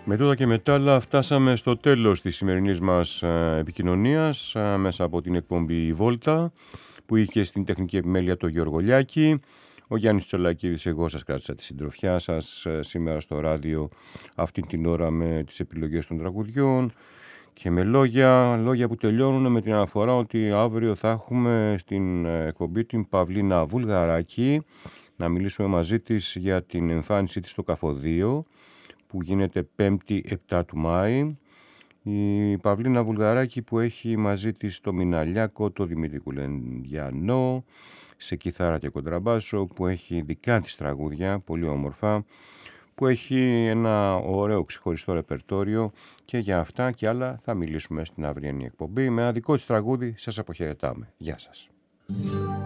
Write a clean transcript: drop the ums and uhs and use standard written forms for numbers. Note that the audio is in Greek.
Με τούτα και με τ' άλλα φτάσαμε στο τέλος της σημερινής μας επικοινωνίας μέσα από την εκπομπή Βόλτα που είχε στην τεχνική επιμέλεια το Γιώργο Λιάκη. Ο Γιάννης Τσολακίδης, εγώ σας κράτησα τη συντροφιά σας σήμερα στο ράδιο αυτή την ώρα με τις επιλογές των τραγουδιών και με λόγια που τελειώνουν με την αναφορά ότι αύριο θα έχουμε στην εκπομπή την Παυλίνα Βουλγαράκη να μιλήσουμε μαζί της για την εμφάνισή της στο Καφοδείο που γίνεται 5η 7 του Μάη. Η Παυλίνα Βουλγαράκη που έχει μαζί της το Μιναλιάκο, το Δημήτρη Κουλεντιανό, σε κιθάρα και κοντραμπάσο, που έχει δικά της τραγούδια, πολύ όμορφα, που έχει ένα ωραίο ξεχωριστό ρεπερτόριο και για αυτά και άλλα θα μιλήσουμε στην αυριανή εκπομπή. Με ένα δικό της τραγούδι σας αποχαιρετάμε. Γεια σας.